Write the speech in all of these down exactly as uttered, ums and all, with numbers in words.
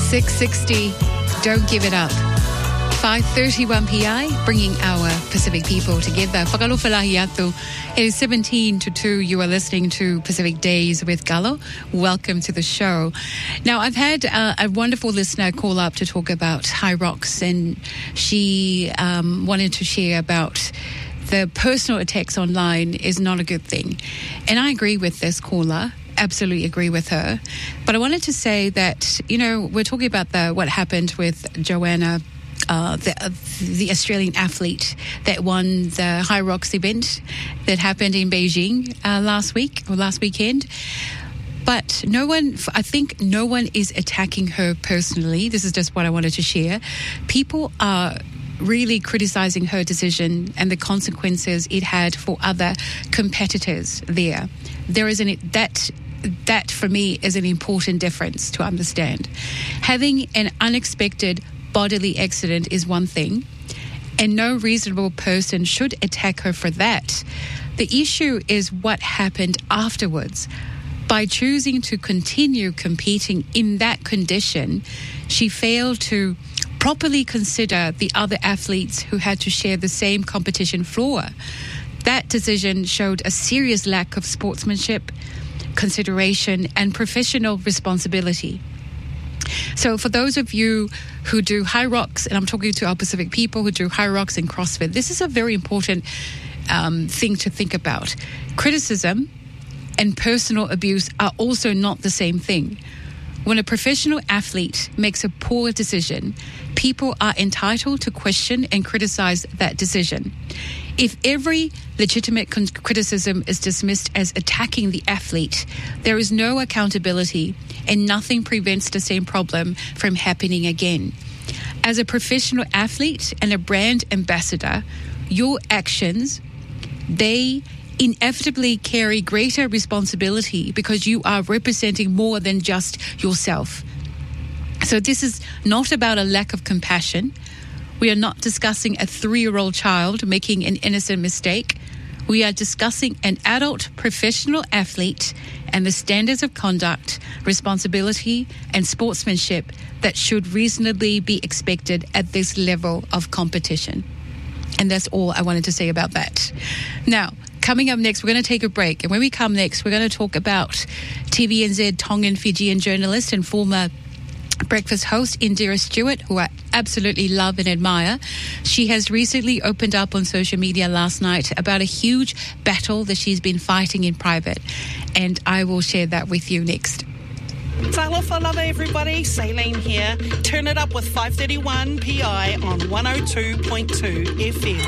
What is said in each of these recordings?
six sixty, Don't Give It Up. five thirty-one P I, bringing our Pacific people together. Whakalofalahi atu. It is seventeen to two. You are listening to Pacific Days with Gallo. Welcome to the show. Now, I've had uh, a wonderful listener call up to talk about High Rocks, and she um, wanted to share about the personal attacks online is not a good thing. And I agree with this caller. Absolutely agree with her. But I wanted to say that, you know, we're talking about the what happened with Joanna, uh, the, uh, the Australian athlete that won the High Rocks event that happened in Beijing uh, last week or last weekend. But no one, I think no one is attacking her personally. This is just what I wanted to share. People are really criticizing her decision and the consequences it had for other competitors there. There is an, that that for me is an important difference to understand. Having an unexpected bodily accident is one thing, and no reasonable person should attack her for that. The issue is what happened afterwards. By choosing to continue competing in that condition, she failed to properly consider the other athletes who had to share the same competition floor. That decision showed a serious lack of sportsmanship, consideration, and professional responsibility. So for those of you who do High Rocks, and I'm talking to our Pacific people who do High Rocks and CrossFit, this is a very important um, thing to think about. Criticism and personal abuse are also not the same thing. When a professional athlete makes a poor decision, people are entitled to question and criticize that decision. If every legitimate con- criticism is dismissed as attacking the athlete, there is no accountability and nothing prevents the same problem from happening again. As a professional athlete and a brand ambassador, your actions, they inevitably carry greater responsibility because you are representing more than just yourself. So this is not about a lack of compassion. We are not discussing a three-year-old child making an innocent mistake. We are discussing an adult professional athlete and the standards of conduct, responsibility, and sportsmanship that should reasonably be expected at this level of competition. And that's all I wanted to say about that. Now, coming up next, we're going to take a break. And when we come next, we're going to talk about T V N Z Tongan Fijian journalist and former breakfast host Indira Stewart, who I absolutely love and admire. She has recently opened up on social media last night about a huge battle that she's been fighting in private. And I will share that with you next. Talofa lava everybody, Saline here. Turn it up with five thirty-one P I on one oh two point two F M.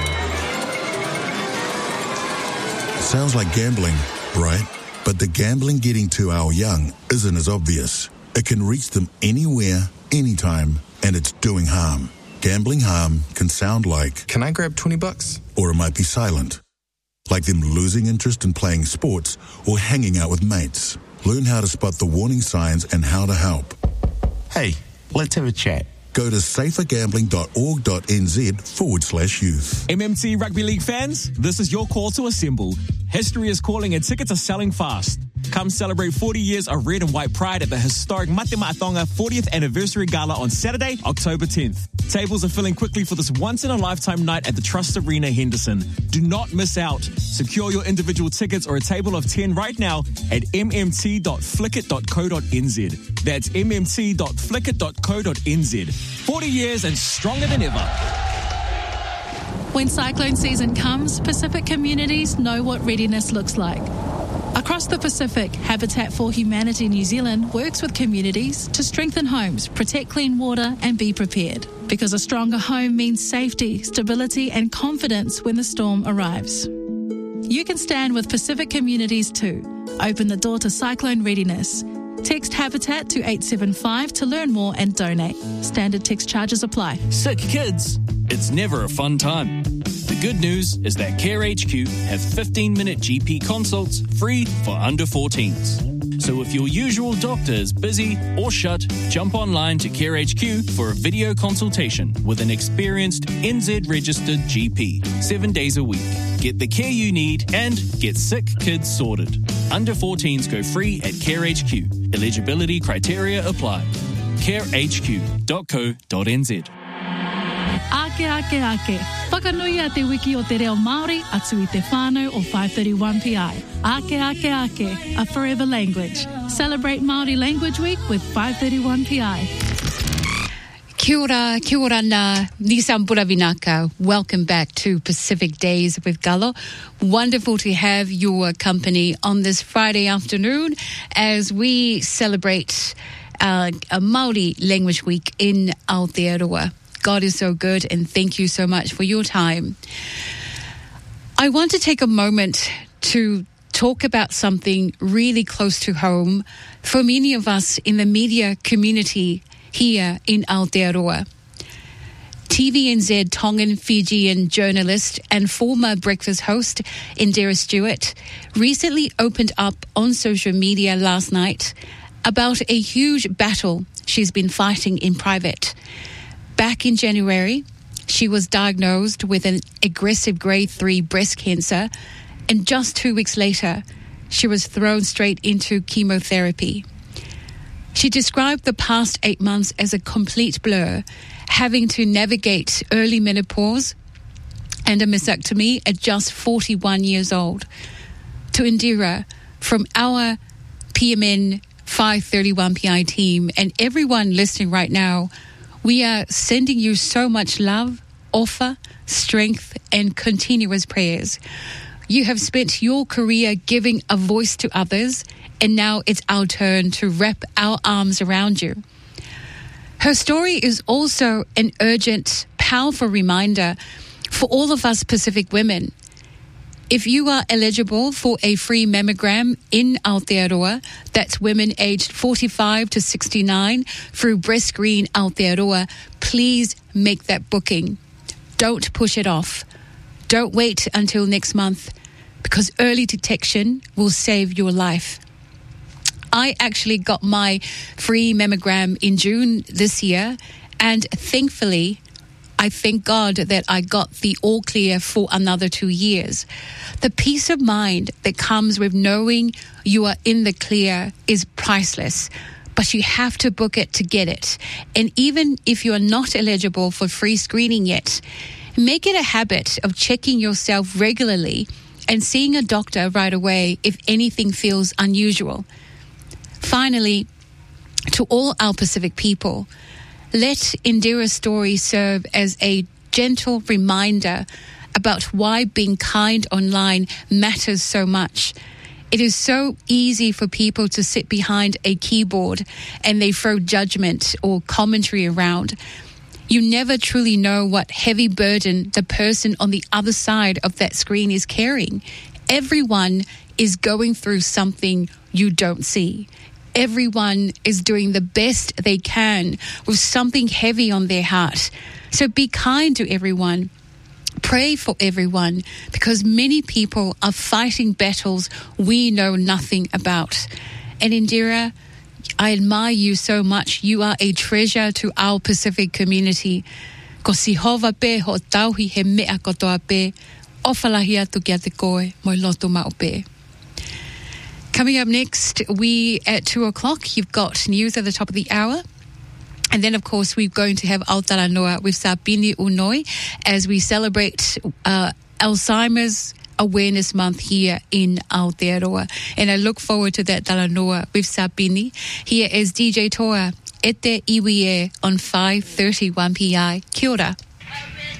Sounds like gambling, right? But the gambling getting to our young isn't as obvious. It can reach them anywhere, anytime, and it's doing harm. Gambling harm can sound like, "Can I grab twenty bucks? Or it might be silent. Like them losing interest in playing sports or hanging out with mates. Learn how to spot the warning signs and how to help. Hey, let's have a chat. Go to safergambling.org.nz forward slash youth. M M T Rugby League fans, this is your call to assemble. History is calling and tickets are selling fast. Come celebrate forty years of red and white pride at the historic Mate Maʻatonga fortieth Anniversary Gala on Saturday, October tenth. Tables are filling quickly for this once-in-a-lifetime night at the Trust Arena, Henderson. Do not miss out. Secure your individual tickets or a table of ten right now at m m t dot flickit dot co dot n z. That's m m t dot flickit dot co dot n z. forty years and stronger than ever. When cyclone season comes, Pacific communities know what readiness looks like. Across the Pacific, Habitat for Humanity New Zealand works with communities to strengthen homes, protect clean water, and be prepared. Because a stronger home means safety, stability, and confidence when the storm arrives. You can stand with Pacific communities too. Open the door to cyclone readiness. Text Habitat to eight seven five to learn more and donate. Standard text charges apply. Sick kids, it's never a fun time. The good news is that Care H Q have fifteen minute G P consults free for under fourteens. So if your usual doctor is busy or shut, jump online to Care H Q for a video consultation with an experienced N Z-registered G P, seven days a week. Get the care you need and get sick kids sorted. Under fourteens go free at Care H Q. Eligibility criteria apply. care h q dot co dot n z. Ake, ake, ake. Whakanui a te wiki o te reo Māori atu i te whānau o five thirty-one P I. Ake, ake, ake. A forever language. Celebrate Māori Language Week with five thirty-one P I. Kia ora, kia ora nā, Nisam Puravinaka. Welcome back to Pacific Days with Galo. Wonderful to have your company on this Friday afternoon as we celebrate uh, a Māori Language Week in Aotearoa. God is so good, and thank you so much for your time. I want to take a moment to talk about something really close to home for many of us in the media community here in Aotearoa. T V N Z Tongan Fijian journalist and former breakfast host Indira Stewart recently opened up on social media last night about a huge battle she's been fighting in private. Back in January, she was diagnosed with an aggressive grade three breast cancer, and just two weeks later, she was thrown straight into chemotherapy. She described the past eight months as a complete blur, having to navigate early menopause and a mastectomy at just forty-one years old. To Indira, from our P M N five thirty-one P I team and everyone listening right now, we are sending you so much love, offer, strength, and continuous prayers. You have spent your career giving a voice to others, and now it's our turn to wrap our arms around you. Her story is also an urgent, powerful reminder for all of us Pacific women. If you are eligible for a free mammogram in Aotearoa, that's women aged forty-five to sixty-nine, through Breast Screen Aotearoa, please make that booking. Don't push it off. Don't wait until next month, because early detection will save your life. I actually got my free mammogram in June this year, and thankfully, I thank God that I got the all clear for another two years. The peace of mind that comes with knowing you are in the clear is priceless, but you have to book it to get it. And even if you are not eligible for free screening yet, make it a habit of checking yourself regularly and seeing a doctor right away if anything feels unusual. Finally, to all our Pacific people, let Indira's story serve as a gentle reminder about why being kind online matters so much. It is so easy for people to sit behind a keyboard and they throw judgment or commentary around. You never truly know what heavy burden the person on the other side of that screen is carrying. Everyone is going through something you don't see. Everyone is doing the best they can with something heavy on their heart. So be kind to everyone. Pray for everyone, because many people are fighting battles we know nothing about. And Indira, I admire you so much. You are a treasure to our Pacific community. Ko si hova pe ho tauhi he mea kotoa pe, ofalahi atu kia te koe mo loto mao pe. Coming up next, we at two o'clock, you've got news at the top of the hour. And then, of course, we're going to have Aotearoa with Sapini Unoi as we celebrate uh, Alzheimer's Awareness Month here in Aotearoa. And I look forward to that Talanoa with Sapini. Here is D J Toa, Ete Iwie on five thirty-one P I. Kia ora.